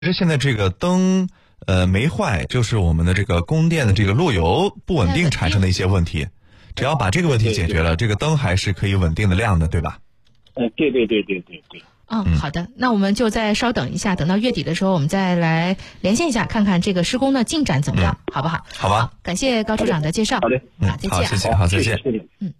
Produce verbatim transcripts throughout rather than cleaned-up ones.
其实现在这个灯呃没坏，就是我们的这个供电的这个路由不稳定产生的一些问题。只要把这个问题解决了，这个灯还是可以稳定的亮的，对吧？ 呃，对对对对对对。 嗯，好的，那我们就再稍等一下，等到月底的时候，我们再来连线一下，看看这个施工的进展怎么样，嗯、好不好？ 好吧。 好，感谢高处长的介绍。 好的， 嗯， 好，再见。 好，谢谢，好，再见。 嗯。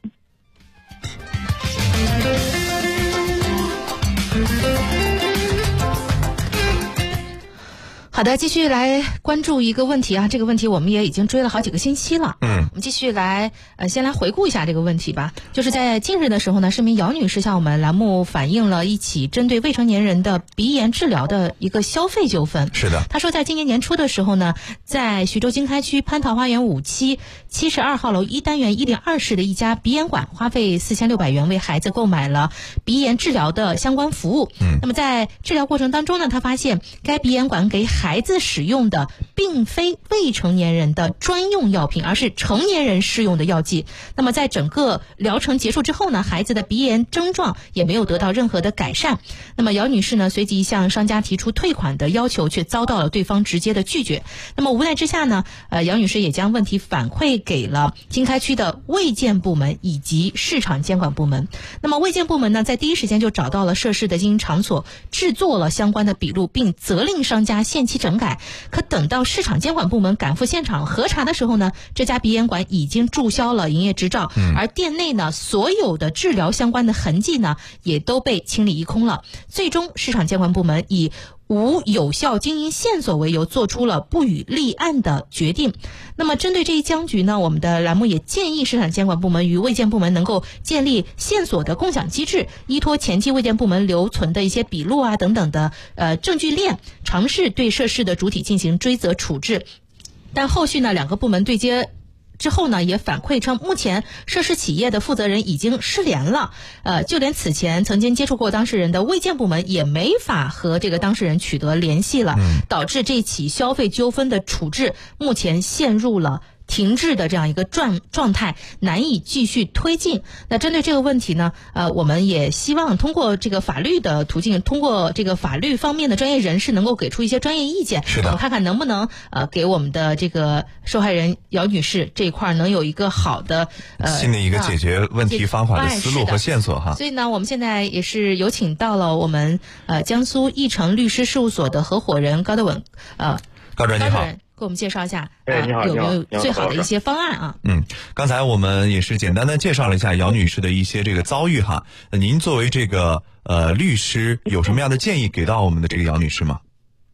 好的，继续来关注一个问题啊，这个问题我们也已经追了好几个星期了。 嗯， 我们继续来呃，先来回顾一下这个问题吧。就是在近日的时候呢，市民姚女士向我们栏目反映了一起针对未成年人的鼻炎治疗的一个消费纠纷。 是的， 她说在今年年初的时候呢，在徐州经开区蟠桃花园五期七十二号楼一单元一零二室的一家鼻炎馆，花费四千六百元为孩子购买了鼻炎治疗的相关服务。 嗯， 那么在治疗过程当中呢，她发现该鼻炎馆给孩子使用的并非未成年人的专用药品，而是成年人适用的药剂。那么在整个疗程结束之后呢，孩子的鼻炎症状也没有得到任何的改善。那么姚女士呢，随即向商家提出退款的要求，却遭到了对方直接的拒绝。那么无奈之下呢，呃，姚女士也将问题反馈给了经开区的卫健部门以及市场监管部门。那么卫健部门呢，在第一时间就找到了涉事的经营场所，制作了相关的笔录，并责令商家限期整改。可等到市场监管部门赶赴现场核查的时候呢，这家鼻炎馆已经注销了营业执照， 嗯、 而店内呢所有的治疗相关的痕迹呢也都被清理一空了。最终市场监管部门以无有效经营线索为由，做出了不予立案的决定。那么针对这一僵局呢，我们的栏目也建议市场监管部门与卫健部门能够建立线索的共享机制，依托前期卫健部门留存的一些笔录啊等等的呃证据链，尝试对涉事的主体进行追责处置。但后续呢，两个部门对接之后呢，也反馈称，目前涉事企业的负责人已经失联了，呃，就连此前曾经接触过当事人的卫健部门也没法和这个当事人取得联系了， 嗯、 导致这起消费纠纷的处置目前陷入了停滞的这样一个状状态，难以继续推进。那针对这个问题呢，呃，我们也希望通过这个法律的途径，通过这个法律方面的专业人士能够给出一些专业意见， 是的， 我们看看能不能呃给我们的这个受害人姚女士这一块能有一个好的呃新的一个解决问题方法的思路和线索哈。 所以呢，我们现在也是有请到了我们呃江苏义成律师事务所的合伙人高德稳，呃， 高主任你好。 给我们介绍一下， 哎，你好， 有没有最好的一些方案啊？ 嗯，刚才我们也是简单的介绍了一下姚女士的一些这个遭遇哈。那您作为这个呃律师，有什么样的建议给到我们的这个姚女士吗？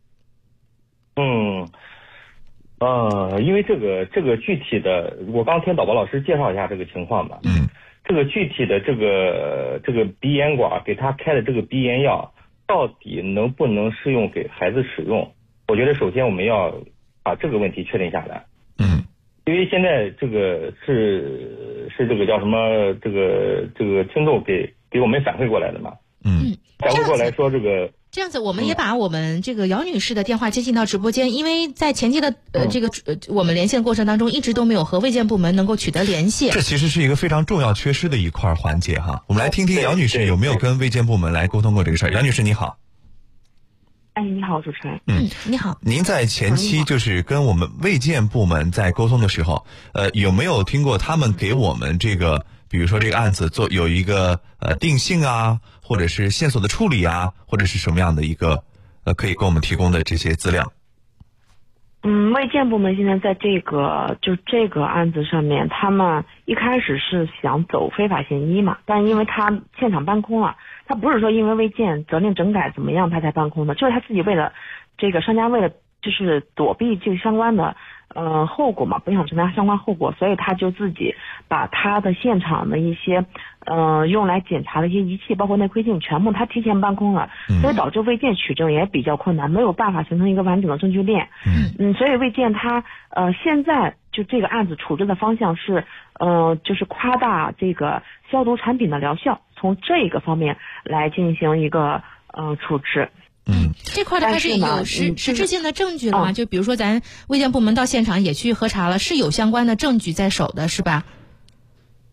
嗯，呃，因为这个这个具体的，我刚听导播老师介绍一下这个情况吧。 嗯， 这个具体的这个这个鼻炎馆给他开的这个鼻炎药，到底能不能适用给孩子使用？我觉得首先我们要把这个问题确定下来。 嗯， 因为现在这个是是这个叫什么这个这个听众给给我们反馈过来的嘛。 嗯， 反馈过来说这个这样子，我们也把我们这个姚女士的电话接进到直播间，因为在前期的呃这个呃我们连线过程当中，一直都没有和卫健部门能够取得联系。 这其实是一个非常重要缺失的一块环节哈。我们来听听姚女士有没有跟卫健部门来沟通过这个事儿。姚女士你好。 哎，你好，主持人。 嗯，你好。 您在前期就是跟我们卫健部门在沟通的时候，呃，有没有听过他们给我们这个，比如说这个案子做有一个呃定性啊，或者是线索的处理啊，或者是什么样的一个呃可以给我们提供的这些资料？ 嗯，卫健部门现在在这个就这个案子上面，他们一开始是想走非法嫌疑嘛，但因为他现场搬空了。他不是说因为卫健责令整改怎么样他才搬空的，就是他自己为了这个商家为了就是躲避这个相关的呃后果嘛，不想承担相关后果，所以他就自己把他的现场的一些呃用来检查的一些仪器，包括内窥镜，全部他提前搬空了，所以导致卫健取证也比较困难，没有办法形成一个完整的证据链。 嗯嗯，所以卫健他呃现在就这个案子处置的方向是呃就是夸大这个消毒产品的疗效，从这个方面来进行一个呃处置。 嗯， 这块的它是有实实质性的证据了吗？就比如说咱卫健部门到现场也去核查了，是有相关的证据在手的，是吧？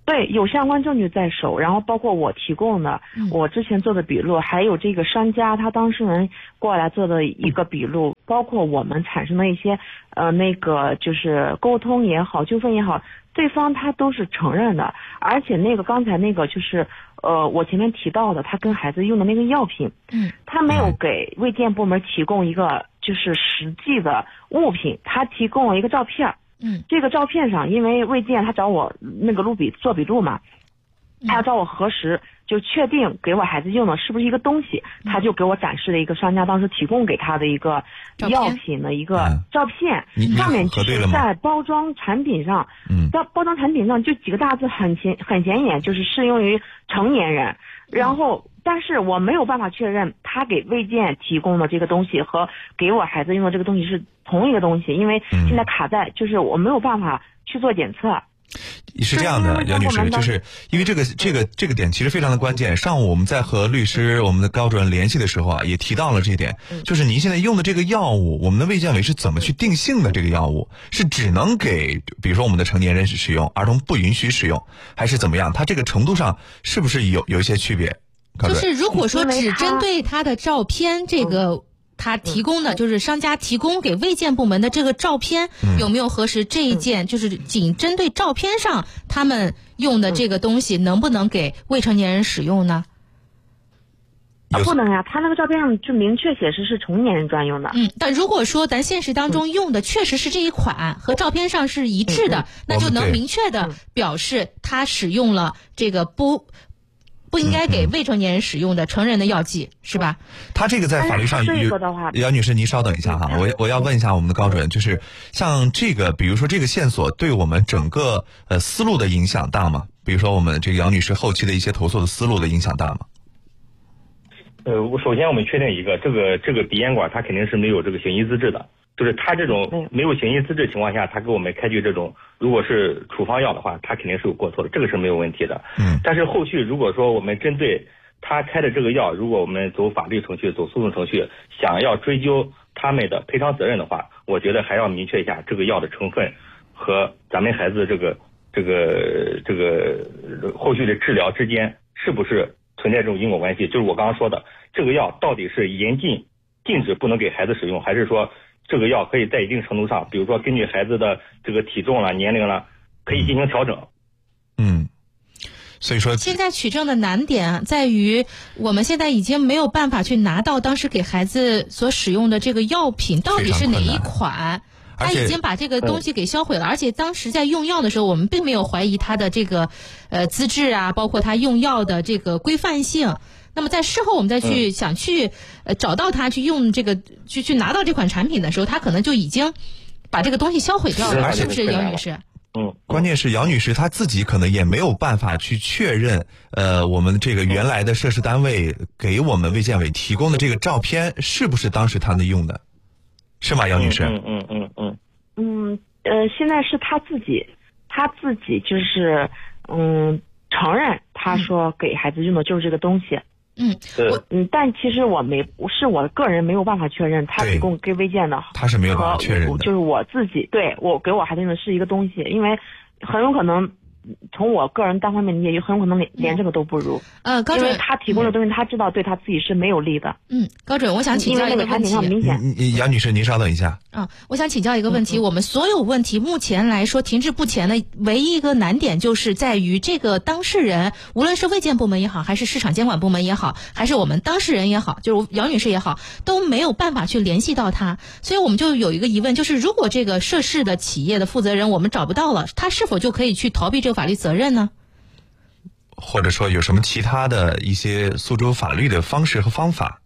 对，有相关证据在手，然后包括我提供的， 嗯、 我之前做的笔录，还有这个商家他当事人过来做的一个笔录，包括我们产生的一些呃那个就是沟通也好，纠纷也好，对方他都是承认的。而且那个刚才那个就是呃我前面提到的，他跟孩子用的那个药品， 嗯， 他没有给卫健部门提供一个就是实际的物品，他提供了一个照片。 嗯， 这个照片上，因为卫健他找我那个录笔做笔录嘛，他要找我核实，就确定给我孩子用的是不是一个东西，嗯、他就给我展示了一个商家当时提供给他的一个药品的一个照片， 嗯、 上面就是在包装产品上， 嗯， 在包装产品上就几个大字很显很显眼，就是适用于成年人，然后。但是我没有办法确认他给卫健提供的这个东西和给我孩子用的这个东西是同一个东西，因为现在卡在就是我没有办法去做检测。 是这样的，杨女士，就是因为这个这个这个点其实非常的关键。上午我们在和律师我们的高主任联系的时候啊，也提到了这一点，就是您现在用的这个药物，我们的卫健委是怎么去定性的？这个药物是只能给比如说我们的成年人使用，儿童不允许使用，还是怎么样？它这个程度上是不是有有一些区别？ 就是如果说只针对他的照片，这个他提供的就是商家提供给卫健部门的这个照片，有没有核实这一件就是仅针对照片上他们用的这个东西能不能给未成年人使用呢？ 不能呀，他那个照片上就明确显示是成年人专用的。 嗯，但如果说咱现实当中用的确实是这一款，和照片上是一致的，那就能明确的表示他使用了这个不。不应该给未成年人使用的成人的药剂，嗯、是吧？ 他这个在法律上有，姚女士，您稍等一下哈，我我要问一下我们的高主任，就是像这个，比如说这个线索对我们整个呃思路的影响大吗？比如说我们这个姚女士后期的一些投诉的思路的影响大吗？ 呃，我首先我们确定一个，这个这个鼻咽管它肯定是没有这个行医资质的。就是他这种没有行医资质情况下，他给我们开具这种，如果是处方药的话，他肯定是有过错的，这个是没有问题的。 嗯。 但是后续如果说我们针对他开的这个药，如果我们走法律程序、走诉讼程序，想要追究他们的赔偿责任的话，我觉得还要明确一下这个药的成分和咱们孩子这个这个这个后续的治疗之间是不是存在这种因果关系？就是我刚刚说的，这个药到底是严禁禁止不能给孩子使用，还是说？这个药可以在一定程度上，比如说根据孩子的这个体重了、年龄了，可以进行调整。 嗯，所以说现在取证的难点在于，我们现在已经没有办法去拿到当时给孩子所使用的这个药品到底是哪一款。他已经把这个东西给销毁了，而且当时在用药的时候，我们并没有怀疑他的这个呃资质啊，包括他用药的这个规范性。那么在事后我们再去想去呃找到他去用这个去去拿到这款产品的时候，他可能就已经把这个东西销毁掉了，是不是姚女士？ 嗯， 关键是姚女士她自己可能也没有办法去确认，呃，我们这个原来的涉事单位给我们卫健委提供的这个照片是不是当时他们用的，是吗，姚女士？ 嗯嗯嗯嗯嗯呃，现在是他自己，他自己就是嗯承认，他说给孩子用的就是这个东西。 嗯， 我嗯，但其实我没是我个人没有办法确认，他提供给卫健的， 他是没有办法确认的， 就是我自己对我给我孩子用的是一个东西，因为很有可能从我个人单方面理解，也很有可能连连这个都不如。 呃，高主任， 因为他提供的东西，他知道对他自己是没有利的。 嗯，高主任，我想请教一个问题。 明显。 杨女士，您稍等一下。 啊，我想请教一个问题。嗯、我们所有问题目前来说停滞不前的唯一一个难点，就是在于这个当事人，无论是卫健部门也好，还是市场监管部门也好，还是我们当事人也好，就是姚女士也好，都没有办法去联系到他。所以我们就有一个疑问，就是如果这个涉事的企业的负责人我们找不到了，他是否就可以去逃避这个法律责任呢？ 或者说有什么其他的一些诉诸法律的方式和方法？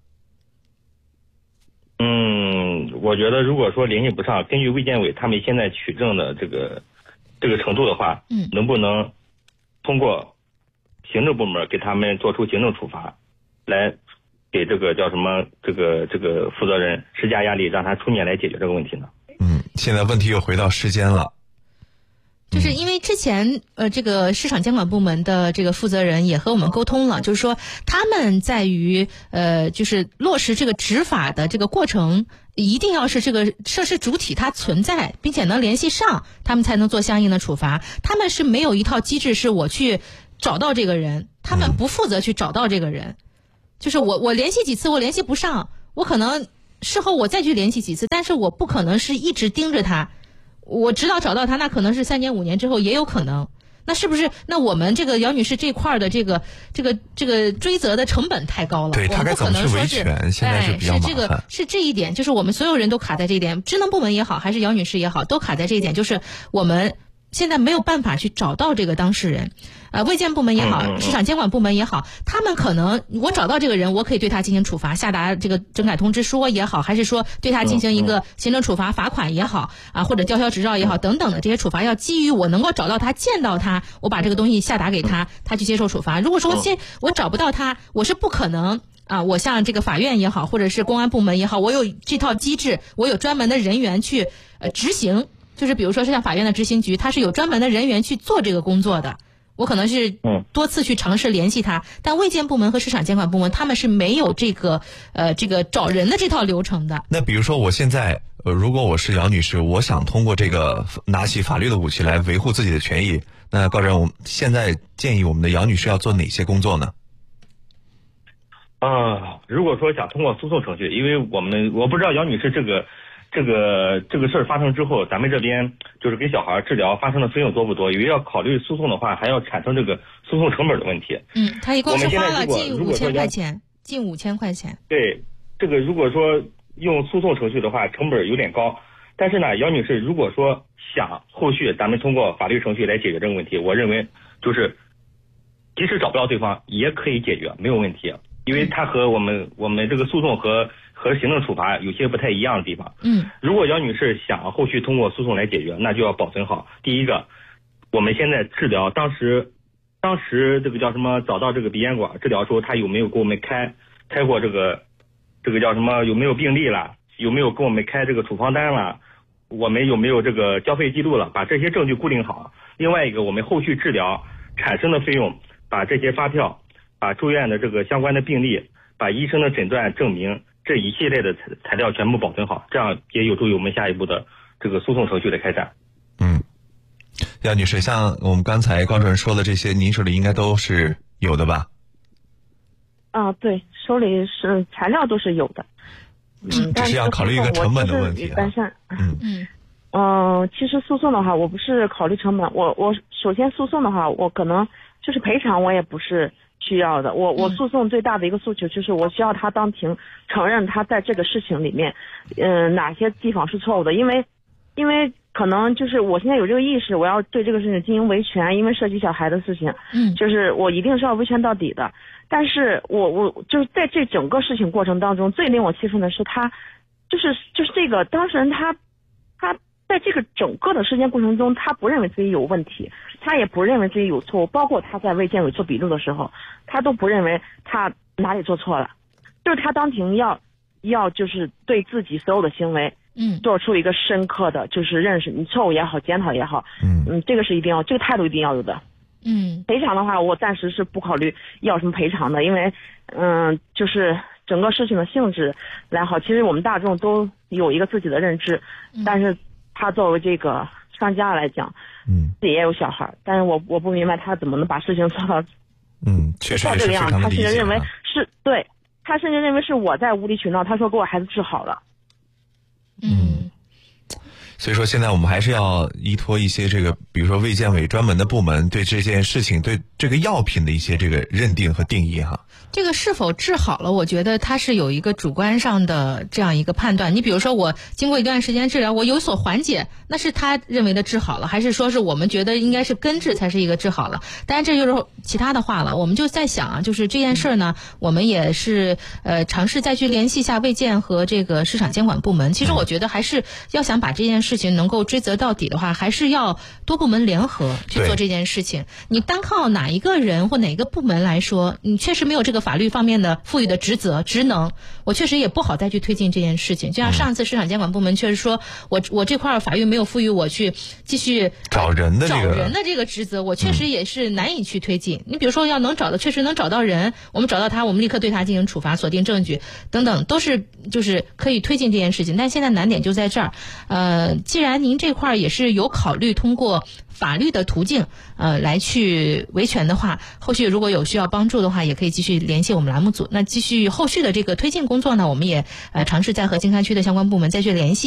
嗯，我觉得如果说联系不上，根据卫健委他们现在取证的这个这个程度的话， 嗯， 能不能通过行政部门给他们做出行政处罚，来给这个叫什么这个这个负责人施加压力，让他出面来解决这个问题呢？ 嗯，现在问题又回到时间了。 就是因为之前呃，这个市场监管部门的这个负责人也和我们沟通了，就是说他们在于呃，就是落实这个执法的这个过程，一定要是这个涉事主体它存在，并且能联系上，他们才能做相应的处罚。他们是没有一套机制是我去找到这个人，他们不负责去找到这个人，就是我我联系几次我联系不上，我可能事后我再去联系几次，但是我不可能是一直盯着他。我直到找到他，那可能是三年五年之后也有可能。那是不是那我们这个姚女士这块的这个这个这个追责的成本太高了？ 对，他该怎么去维权？现在是比较麻烦。 是这个是这一点，就是我们所有人都卡在这一点，职能部门也好，还是姚女士也好，都卡在这一点，就是我们现在没有办法去找到这个当事人。呃，卫健部门也好，市场监管部门也好，他们可能我找到这个人，我可以对他进行处罚，下达这个整改通知书也好，还是说对他进行一个行政处罚、罚款也好啊，或者吊销执照也好等等的这些处罚，要基于我能够找到他、见到他，我把这个东西下达给他，他去接受处罚。如果说先我找不到他，我是不可能啊，我像这个法院也好，或者是公安部门也好，我有这套机制，我有专门的人员去呃执行，就是比如说是像法院的执行局，它是有专门的人员去做这个工作的。我可能是多次去尝试联系他，但卫健部门和市场监管部门他们是没有这个呃这个找人的这套流程的。 那比如说我现在呃，如果我是姚女士，我想通过这个拿起法律的武器来维护自己的权益，那高主任，我们现在建议我们的姚女士要做哪些工作呢？ 啊，如果说想通过诉讼程序，因为我们我不知道姚女士这个。这个这个事儿发生之后，咱们这边就是给小孩治疗发生的费用多不多？因为要考虑诉讼的话，还要产生这个诉讼成本的问题。 嗯，他一共是花了近五千块钱，近五千块钱。 对，这个如果说用诉讼程序的话，成本有点高。但是呢，姚女士如果说想后续咱们通过法律程序来解决这个问题，我认为就是即使找不到对方也可以解决，没有问题。因为它和我们我们这个诉讼和和行政处罚有些不太一样的地方。 嗯， 如果姚女士想后续通过诉讼来解决，那就要保存好。第一个，我们现在治疗当时当时这个叫什么，找到这个鼻咽管治疗时候，他有没有给我们开开过这个这个叫什么，有没有病历了，有没有给我们开这个处方单了，我们有没有这个交费记录了，把这些证据固定好。另外一个，我们后续治疗产生的费用，把这些发票，把住院的这个相关的病历，把医生的诊断证明，这一系列的材材料全部保存好，这样也有助于我们下一步的这个诉讼程序的开展。 嗯，姚女士，像我们刚才高主任说的这些，您手里应该都是有的吧？ 啊，对，手里是材料都是有的。 嗯，只是要考虑一个成本的问题、啊。 完善。 嗯嗯。 嗯、呃，其实诉讼的话，我不是考虑成本，我我首先诉讼的话，我可能就是赔偿，我也不是需要的。我我诉讼最大的一个诉求就是，我需要他当庭承认他在这个事情里面，嗯、呃，哪些地方是错误的，因为因为可能就是我现在有这个意识，我要对这个事情进行维权，因为涉及小孩的事情， 嗯， 就是我一定是要维权到底的。但是我我就是在这整个事情过程当中，最令我气愤的是他，就是就是这个当事人他他。在这个整个的事件过程中，他不认为自己有问题，他也不认为自己有错误，包括他在卫健委做笔录的时候，他都不认为他哪里做错了，就是他当庭要要就是对自己所有的行为， 嗯， 做出一个深刻的就是认识，你错误也好，检讨也好， 嗯嗯，这个是一定要，这个态度一定要有的。 嗯， 赔偿的话，我暂时是不考虑要什么赔偿的，因为嗯，就是整个事情的性质来好，其实我们大众都有一个自己的认知， 嗯、 但是。他作为这个商家来讲， 嗯， 自己也有小孩，但是我我不明白他怎么能把事情做到， 嗯，确实也是非常的理解、啊。 他甚至认为是对，他甚至认为是我在无理取闹，他说给我孩子治好了。 嗯， 所以说现在我们还是要依托一些这个，比如说卫健委专门的部门对这件事情、对这个药品的一些这个认定和定义哈。 这个是否治好了，我觉得它是有一个主观上的这样一个判断。你比如说我经过一段时间治疗，我有所缓解，那是他认为的治好了，还是说是我们觉得应该是根治才是一个治好了？当然这就是其他的话了。我们就在想啊，就是这件事呢，我们也是呃尝试再去联系一下卫健和这个市场监管部门。其实我觉得还是要想把这件事事情能够追责到底的话，还是要多部门联合去做这件事情。你单靠哪一个人或哪一个部门来说，你确实没有这个法律方面的赋予的职责职能，我确实也不好再去推进这件事情。就像上次市场监管部门确实说，我我这块法律没有赋予我去继续找人的这个找人的这个职责，我确实也是难以去推进。嗯、你比如说要能找到，确实能找到人，我们找到他，我们立刻对他进行处罚、锁定证据等等，都是就是可以推进这件事情。但现在难点就在这儿，呃，既然您这块也是有考虑通过法律的途径呃来去维权的话，后续如果有需要帮助的话，也可以继续联系我们栏目组。那继续后续的这个推进工作呢，我们也呃尝试再和经开区的相关部门再去联系。